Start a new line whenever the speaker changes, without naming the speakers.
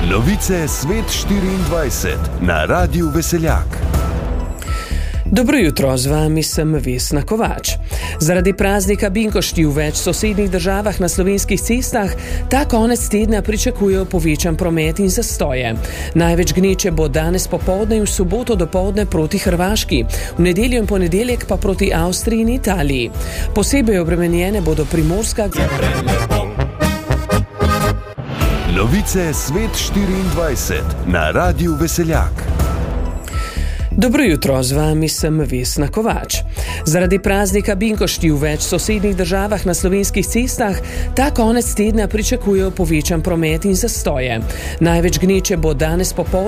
Novice Svet 24 na Radiu Veseljak.
Dobro jutro, z vami sem Vesna Kovač. Zaradi praznika binkošti v več sosednjih državah na slovenskih cestah ta konec tedna pričakujejo povečan promet in zastoje. Največ gneče bo danes popoldne in v soboto dopoldne proti Hrvaški, v nedeljo in ponedeljek pa proti Avstriji in Italiji. Posebej obremenjene bodo Primorska.
Novice Svet 24 na Radiu Veseljak.
Dobro jutro, z vami sem Vesna Kovač. Zaradi praznika binkošti v več sosednjih državah na slovenskih cestah ta konec tedna pričakujejo povečan promet in zastoje. Največ gneče bo danes popoldne